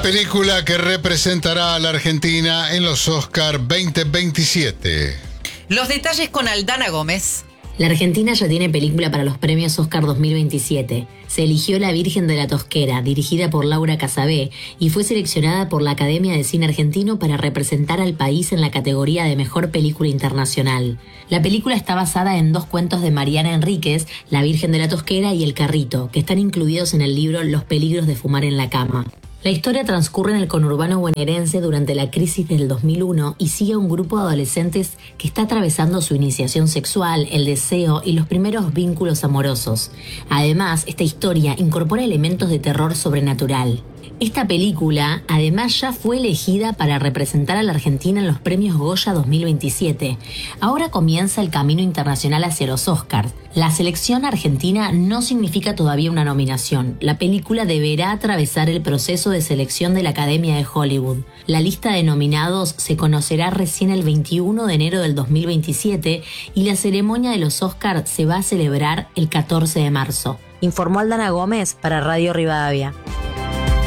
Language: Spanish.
película que representará a la Argentina en los Oscar 2027. Los detalles con Aldana Gómez. La Argentina ya tiene película para los premios Oscar 2027. Se eligió La Virgen de la Tosquera, dirigida por Laura Casabé, y fue seleccionada por la Academia de Cine Argentino para representar al país en la categoría de Mejor Película Internacional. La película está basada en 2 cuentos de Mariana Enríquez, La Virgen de la Tosquera y El Carrito, que están incluidos en el libro Los peligros de fumar en la cama. La historia transcurre en el conurbano bonaerense durante la crisis del 2001 y sigue a un grupo de adolescentes que está atravesando su iniciación sexual, el deseo y los primeros vínculos amorosos. Además, esta historia incorpora elementos de terror sobrenatural. Esta película, además, ya fue elegida para representar a la Argentina en los premios Goya 2027. Ahora comienza el camino internacional hacia los Oscars. La selección argentina no significa todavía una nominación. La película deberá atravesar el proceso de selección de la Academia de Hollywood. La lista de nominados se conocerá recién el 21 de enero del 2027 y la ceremonia de los Oscars se va a celebrar el 14 de marzo. Informó Aldana Gómez para Radio Rivadavia.